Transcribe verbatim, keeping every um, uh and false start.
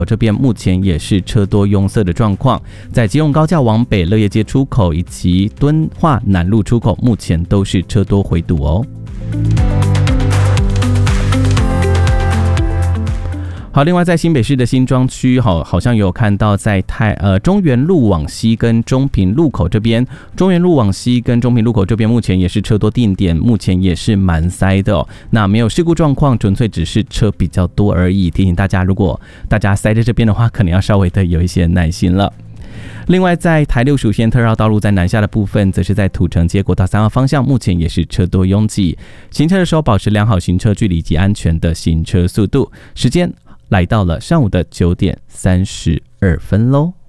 这边目前也是车多拥塞的状况，在基隆高架往北乐业街出口以及敦化南路出口，目前都是车多回堵哦。好，另外在新北市的新庄区，好，好像有看到在太呃中原路往西跟中平路口这边，中原路往西跟中平路口这边目前也是车多定点，目前也是蛮塞的哦。那没有事故状况，纯粹只是车比较多而已。提醒大家，如果大家塞在这边的话，可能要稍微的有一些耐心了。另外，在台六属线特绕道路在南下的部分，则是在土城街国道三号方向，目前也是车多拥挤。行车的时候保持良好行车距离及安全的行车速度。时间来到了上午的九点三十二分喽。